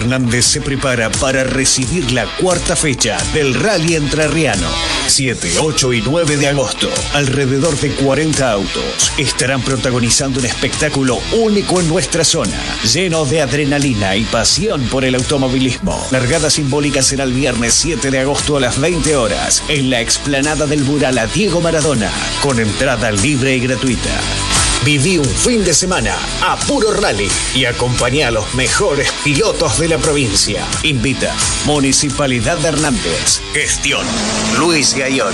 Fernández se prepara para recibir la cuarta fecha del Rally Entrerriano. 7, 8 y 9 de agosto, alrededor de 40 autos estarán protagonizando un espectáculo único en nuestra zona, lleno de adrenalina y pasión por el automovilismo. Largada simbólica será el viernes 7 de agosto a las 20 horas en la explanada del mural a Diego Maradona, con entrada libre y gratuita. Viví un fin de semana a puro rally y acompañá a los mejores pilotos de la provincia. Invita Municipalidad de Hernández. Gestión Luis Gayón.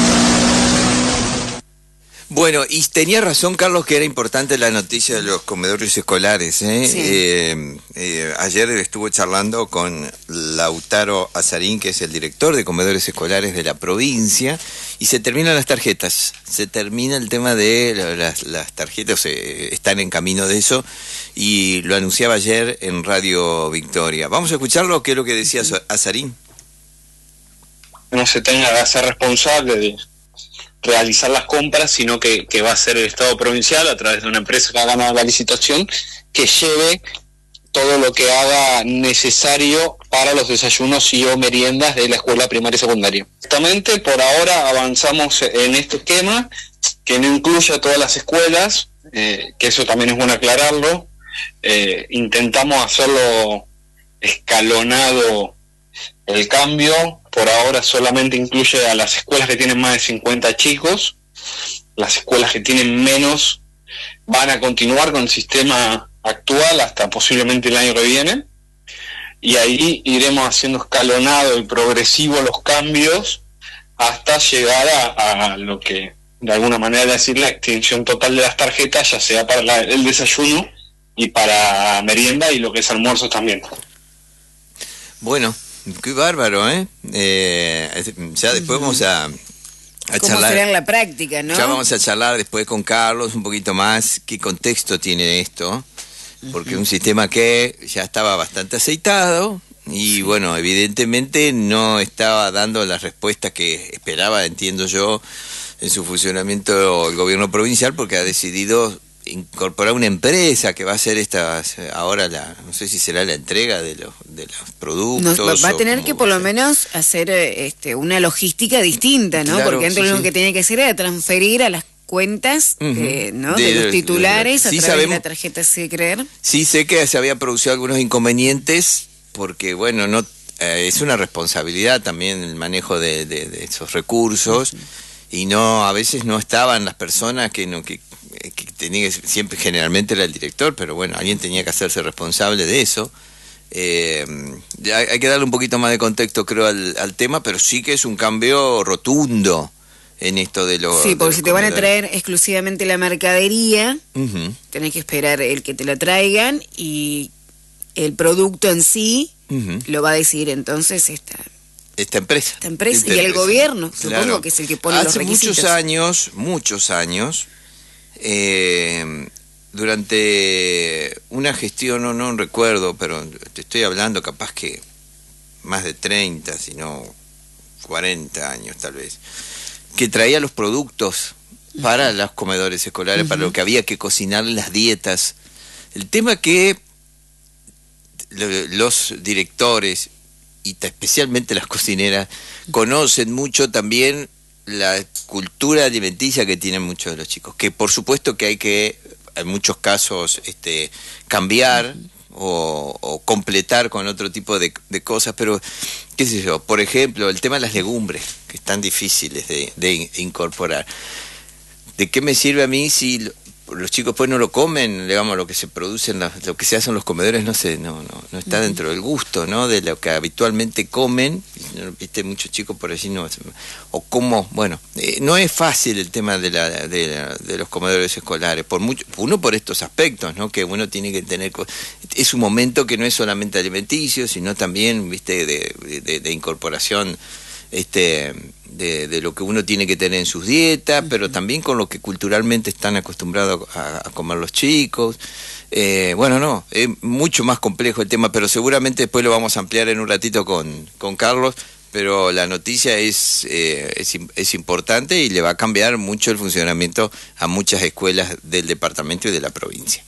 Bueno, y tenía razón Carlos que era importante la noticia de los comedores escolares, ¿eh? Sí. Ayer estuve charlando con Lautaro Azarín, que es el director de comedores escolares de la provincia, y se terminan las tarjetas, se termina el tema de las tarjetas, están en camino de eso, y lo anunciaba ayer en Radio Victoria. Vamos a escucharlo, ¿qué es lo que decía Azarín? No se tenga que hacer responsable de realizar las compras, sino que va a ser el Estado provincial, a través de una empresa que ha ganado la licitación, que lleve todo lo que haga necesario para los desayunos y o meriendas de la escuela primaria y secundaria. Justamente por ahora avanzamos en este esquema, que no incluye a todas las escuelas, que eso también es bueno aclararlo. Intentamos hacerlo escalonado el cambio. Por ahora solamente incluye a las escuelas que tienen más de 50 chicos. Las escuelas que tienen menos van a continuar con el sistema actual hasta posiblemente el año que viene. Y ahí iremos haciendo escalonado y progresivo los cambios hasta llegar a lo que de alguna manera decir la extinción total de las tarjetas, ya sea para el desayuno y para merienda y lo que es almuerzo también. Bueno, qué bárbaro, ¿eh? Ya después vamos a ¿Cómo charlar. será en la práctica, no? Ya vamos a charlar después con Carlos un poquito más qué contexto tiene esto, porque un sistema que ya estaba bastante aceitado y bueno, evidentemente no estaba dando las respuestas que esperaba, entiendo yo, en su funcionamiento el gobierno provincial, porque ha decidido incorporar una empresa que va a hacer ahora no sé si será la entrega de los productos. Va a tener que por lo menos hacer una logística distinta, ¿no? Claro, porque antes lo único que tenía que hacer era transferir a las cuentas ¿no? de los titulares a través de la tarjeta de creer. Sí, sé que se había producido algunos inconvenientes porque, bueno, no es una responsabilidad también el manejo de esos recursos y a veces no estaban las personas que tenía que, siempre generalmente era el director, pero bueno, alguien tenía que hacerse responsable de eso. Hay que darle un poquito más de contexto, creo, al tema, pero sí que es un cambio rotundo en esto de los... Sí, porque si te van a traer exclusivamente la mercadería, tenés que esperar el que te la traigan y el producto en sí lo va a decidir entonces esta empresa y el gobierno, claro. Supongo que es el que pone los requisitos. Hace muchos años, durante una gestión, no recuerdo, pero te estoy hablando capaz que más de 30, si no 40 años tal vez, que traía los productos para los comedores escolares, para lo que había que cocinar las dietas. El tema que los directores y especialmente las cocineras conocen mucho también la cultura alimenticia que tienen muchos de los chicos, que por supuesto que hay que en muchos casos cambiar o completar con otro tipo de cosas, pero qué sé yo, por ejemplo el tema de las legumbres, que están difíciles de incorporar. ¿De qué me sirve a mí si los chicos pues no lo comen, digamos, lo que se produce, lo que se hace en los comedores no está dentro del gusto, ¿no? De lo que habitualmente comen, viste, muchos chicos por allí no, o cómo, bueno, no es fácil el tema de los comedores escolares, por estos aspectos, ¿no? Que uno tiene que tener, es un momento que no es solamente alimenticio, sino también, viste, de incorporación, de lo que uno tiene que tener en sus dietas, pero también con lo que culturalmente están acostumbrados a comer los chicos. Es mucho más complejo el tema, pero seguramente después lo vamos a ampliar en un ratito con Carlos, pero la noticia es importante y le va a cambiar mucho el funcionamiento a muchas escuelas del departamento y de la provincia.